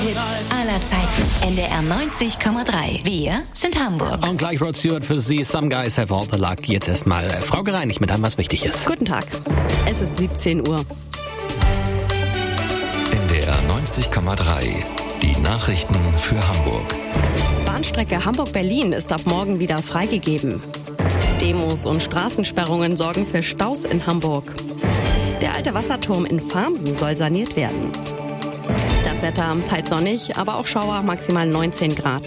Aller Zeiten. NDR 90,3. Wir sind Hamburg. Und gleich Rod Stewart für Sie. Some guys have all the luck. Jetzt erstmal Frau Gereinigt mit einem, was wichtig ist. Guten Tag. Es ist 17 Uhr. NDR 90,3. Die Nachrichten für Hamburg. Bahnstrecke Hamburg-Berlin ist ab morgen wieder freigegeben. Demos und Straßensperrungen sorgen für Staus in Hamburg. Der alte Wasserturm in Farmsen soll saniert werden. Das Wetter teils sonnig, aber auch Schauer, maximal 19 Grad.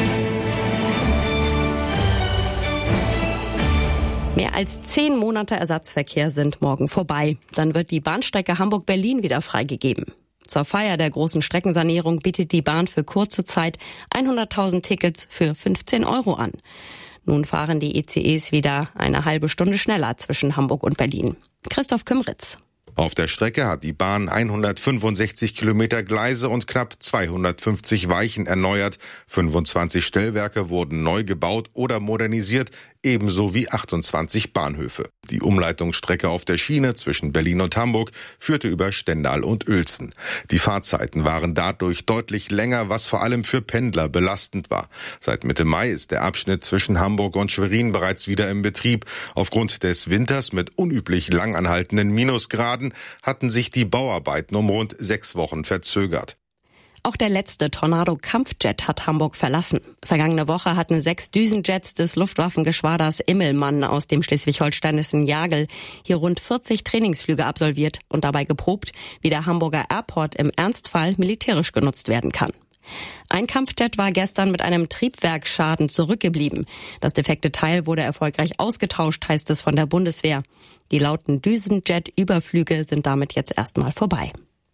Mehr als 10 Monate Ersatzverkehr sind morgen vorbei. Dann wird die Bahnstrecke Hamburg-Berlin wieder freigegeben. Zur Feier der großen Streckensanierung bietet die Bahn für kurze Zeit 100.000 Tickets für 15 € an. Nun fahren die ICEs wieder eine halbe Stunde schneller zwischen Hamburg und Berlin. Christoph Kümritz. Auf der Strecke hat die Bahn 165 Kilometer Gleise und knapp 250 Weichen erneuert. 25 Stellwerke wurden neu gebaut oder modernisiert, ebenso wie 28 Bahnhöfe. Die Umleitungsstrecke auf der Schiene zwischen Berlin und Hamburg führte über Stendal und Uelzen. Die Fahrzeiten waren dadurch deutlich länger, was vor allem für Pendler belastend war. Seit Mitte Mai ist der Abschnitt zwischen Hamburg und Schwerin bereits wieder im Betrieb. Aufgrund des Winters mit unüblich lang anhaltenden Minusgraden hatten sich die Bauarbeiten um rund 6 Wochen verzögert. Auch der letzte Tornado-Kampfjet hat Hamburg verlassen. Vergangene Woche hatten 6 Düsenjets des Luftwaffengeschwaders Immelmann aus dem schleswig-holsteinischen Jagel hier rund 40 Trainingsflüge absolviert und dabei geprobt, wie der Hamburger Airport im Ernstfall militärisch genutzt werden kann. Ein Kampfjet war gestern mit einem Triebwerksschaden zurückgeblieben. Das defekte Teil wurde erfolgreich ausgetauscht, heißt es von der Bundeswehr. Die lauten Düsenjet-Überflüge sind damit jetzt erstmal vorbei.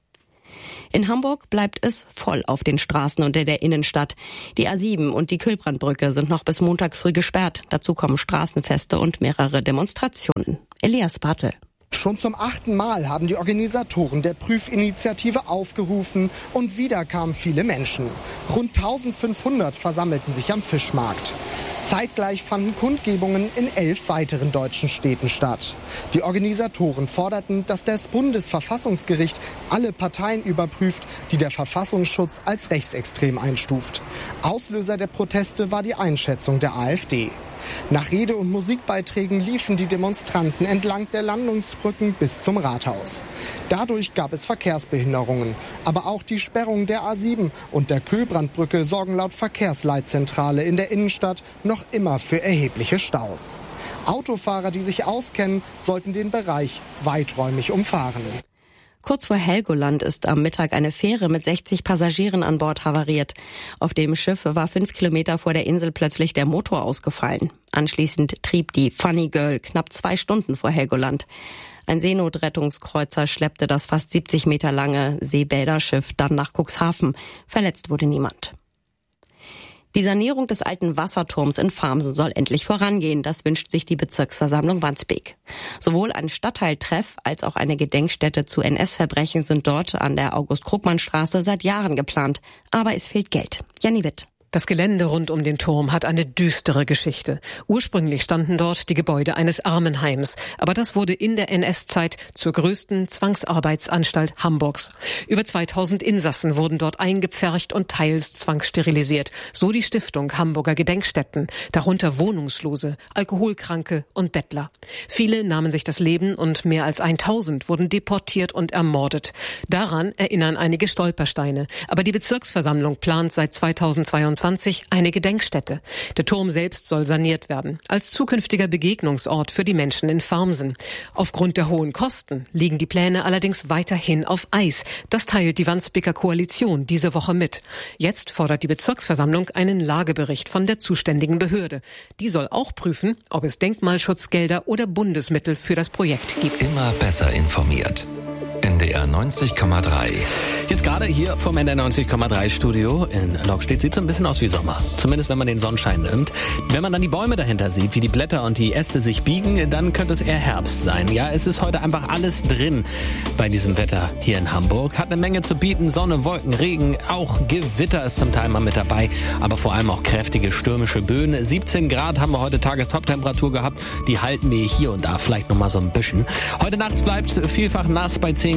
In Hamburg bleibt es voll auf den Straßen und in der Innenstadt. Die A7 und die Kühlbrandbrücke sind noch bis Montag früh gesperrt. Dazu kommen Straßenfeste und mehrere Demonstrationen. Elias Bartel. Schon zum 8. Mal haben die Organisatoren der Prüfinitiative aufgerufen und wieder kamen viele Menschen. Rund 1500 versammelten sich am Fischmarkt. Zeitgleich fanden Kundgebungen in 11 weiteren deutschen Städten statt. Die Organisatoren forderten, dass das Bundesverfassungsgericht alle Parteien überprüft, die der Verfassungsschutz als rechtsextrem einstuft. Auslöser der Proteste war die Einschätzung der AfD. Nach Rede- und Musikbeiträgen liefen die Demonstranten entlang der Landungsbrücken bis zum Rathaus. Dadurch gab es Verkehrsbehinderungen. Aber auch die Sperrung der A7 und der Kühlbrandbrücke sorgen laut Verkehrsleitzentrale in der Innenstadt noch immer für erhebliche Staus. Autofahrer, die sich auskennen, sollten den Bereich weiträumig umfahren. Kurz vor Helgoland ist am Mittag eine Fähre mit 60 Passagieren an Bord havariert. Auf dem Schiff war 5 Kilometer vor der Insel plötzlich der Motor ausgefallen. Anschließend trieb die Funny Girl knapp 2 Stunden vor Helgoland. Ein Seenotrettungskreuzer schleppte das fast 70 Meter lange Seebäderschiff dann nach Cuxhaven. Verletzt wurde niemand. Die Sanierung des alten Wasserturms in Farmsen soll endlich vorangehen. Das wünscht sich die Bezirksversammlung Wandsbek. Sowohl ein Stadtteiltreff als auch eine Gedenkstätte zu NS-Verbrechen sind dort an der August-Krugmann-Straße seit Jahren geplant. Aber es fehlt Geld. Janni Witt. Das Gelände rund um den Turm hat eine düstere Geschichte. Ursprünglich standen dort die Gebäude eines Armenheims, aber das wurde in der NS-Zeit zur größten Zwangsarbeitsanstalt Hamburgs. Über 2000 Insassen wurden dort eingepfercht und teils zwangssterilisiert. So die Stiftung Hamburger Gedenkstätten, darunter Wohnungslose, Alkoholkranke und Bettler. Viele nahmen sich das Leben und mehr als 1000 wurden deportiert und ermordet. Daran erinnern einige Stolpersteine. Aber die Bezirksversammlung plant seit 2022 eine Gedenkstätte. Der Turm selbst soll saniert werden, als zukünftiger Begegnungsort für die Menschen in Farmsen. Aufgrund der hohen Kosten liegen die Pläne allerdings weiterhin auf Eis. Das teilt die Wandsbeker Koalition diese Woche mit. Jetzt fordert die Bezirksversammlung einen Lagebericht von der zuständigen Behörde. Die soll auch prüfen, ob es Denkmalschutzgelder oder Bundesmittel für das Projekt gibt. Immer besser informiert. NDR 90,3. Jetzt gerade hier vom NDR 90,3 Studio in Lokstedt sieht so ein bisschen aus wie Sommer. Zumindest wenn man den Sonnenschein nimmt. Wenn man dann die Bäume dahinter sieht, wie die Blätter und die Äste sich biegen, dann könnte es eher Herbst sein. Ja, es ist heute einfach alles drin bei diesem Wetter hier in Hamburg. Hat eine Menge zu bieten. Sonne, Wolken, Regen, auch Gewitter ist zum Teil mal mit dabei. Aber vor allem auch kräftige stürmische Böen. 17 Grad haben wir heute Tagestoptemperatur gehabt. Die halten wir hier und da vielleicht noch mal so ein bisschen. Heute Nacht bleibt vielfach nass bei 10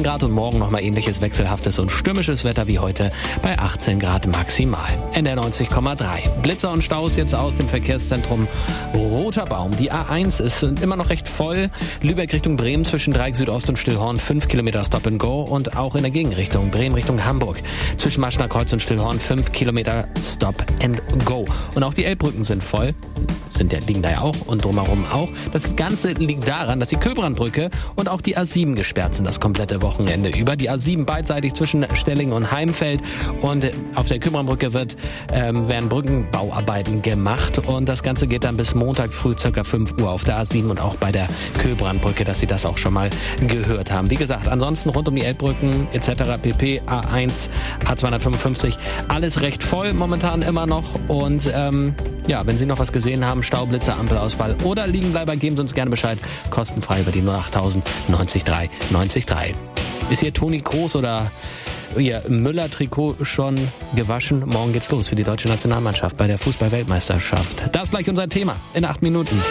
10 Grad und morgen nochmal ähnliches wechselhaftes und stürmisches Wetter wie heute bei 18 Grad maximal. NDR 90,3. Blitzer und Staus jetzt aus dem Verkehrszentrum Roter Baum. Die A1 ist immer noch recht voll. Lübeck Richtung Bremen zwischen Dreieck Südost und Stillhorn 5 Kilometer Stop and Go und auch in der Gegenrichtung Bremen Richtung Hamburg. Zwischen Maschner Kreuz und Stillhorn 5 Kilometer Stop and Go. Und auch die Elbbrücken sind voll. Liegen da ja auch und drumherum auch. Das Ganze liegt daran, dass die Köbrandbrücke und auch die A7 gesperrt sind das komplette Wochenende über. Die A7 beidseitig zwischen Stellingen und Heimfeld und auf der Köbrandbrücke werden Brückenbauarbeiten gemacht und das Ganze geht dann bis Montag früh ca. 5 Uhr auf der A7 und auch bei der Köbrandbrücke, dass Sie das auch schon mal gehört haben. Wie gesagt, ansonsten rund um die Elbbrücken etc. pp. A1, A255, alles recht voll momentan immer noch und wenn Sie noch was gesehen haben, Staublitzer, Ampelausfall oder Liegenbleiber, geben Sie uns gerne Bescheid. Kostenfrei über die 08000 90 3 90 3. Ist hier Toni Kroos oder Ihr Müller-Trikot schon gewaschen? Morgen geht's los für die deutsche Nationalmannschaft bei der Fußball-Weltmeisterschaft. Das ist gleich unser Thema in 8 Minuten.